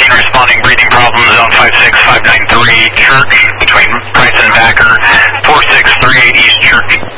responding, breathing problems, zone 56593, Church, between Price and Backer, 4638 East Church.